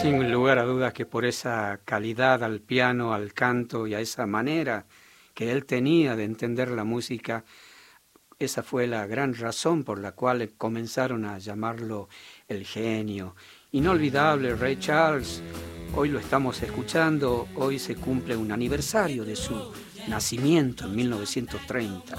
Sin lugar a dudas que por esa calidad al piano, al canto y a esa manera que él tenía de entender la música, esa fue la gran razón por la cual comenzaron a llamarlo el genio. Inolvidable Ray Charles, hoy lo estamos escuchando, hoy se cumple un aniversario de su nacimiento en 1930.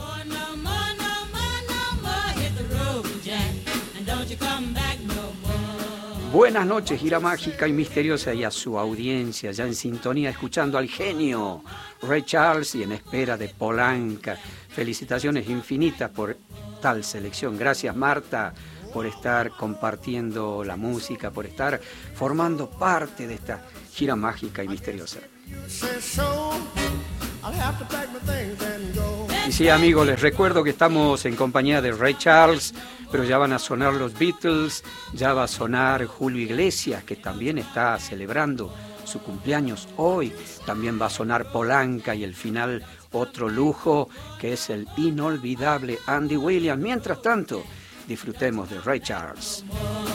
Buenas noches, gira mágica y misteriosa, y a su audiencia, ya en sintonía, escuchando al genio Ray Charles y en espera de Polanca. Felicitaciones infinitas por tal selección. Gracias, Marta, por estar compartiendo la música, por estar formando parte de esta gira mágica y misteriosa. Y sí, amigos, les recuerdo que estamos en compañía de Ray Charles, pero ya van a sonar los Beatles, ya va a sonar Julio Iglesias, que también está celebrando su cumpleaños hoy, también va a sonar Polanca y el final otro lujo, que es el inolvidable Andy Williams. Mientras tanto, disfrutemos de Ray Charles.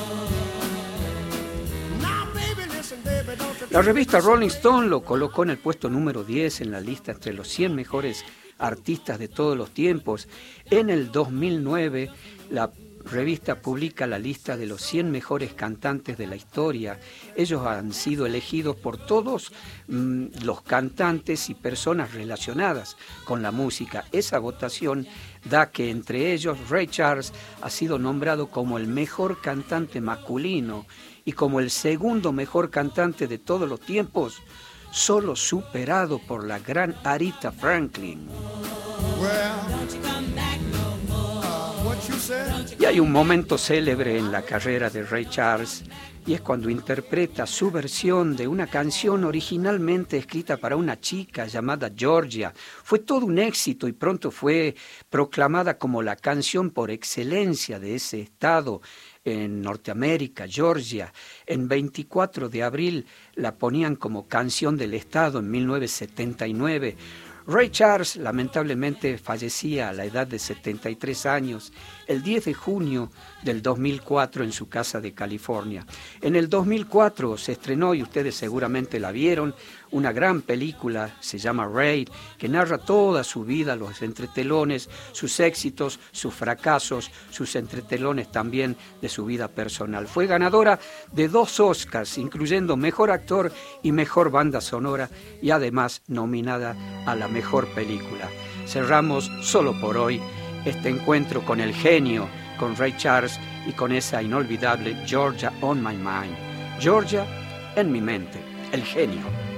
La revista Rolling Stone lo colocó en el puesto número 10 en la lista entre los 100 mejores artistas de todos los tiempos. En el 2009, la revista publica la lista de los 100 mejores cantantes de la historia. Ellos han sido elegidos por todos los cantantes y personas relacionadas con la música. Esa votación da que entre ellos Ray Charles ha sido nombrado como el mejor cantante masculino y como el segundo mejor cantante de todos los tiempos, solo superado por la gran Aretha Franklin. Y hay un momento célebre en la carrera de Ray Charles, y es cuando interpreta su versión de una canción originalmente escrita para una chica llamada Georgia. Fue todo un éxito y pronto fue proclamada como la canción por excelencia de ese estado en Norteamérica, Georgia. En 24 de abril la ponían como canción del estado en 1979. Ray Charles lamentablemente fallecía a la edad de 73 años el 10 de junio del 2004 en su casa de California. En el 2004 se estrenó, y ustedes seguramente la vieron, una gran película, se llama Ray, que narra toda su vida, los entretelones, sus éxitos, sus fracasos, sus entretelones también de su vida personal. Fue ganadora de 2 Oscars, incluyendo Mejor Actor y Mejor Banda Sonora, y además nominada a la Mejor Película. Cerramos solo por hoy este encuentro con el genio, con Ray Charles y con esa inolvidable Georgia on My Mind. Georgia en mi mente, el genio.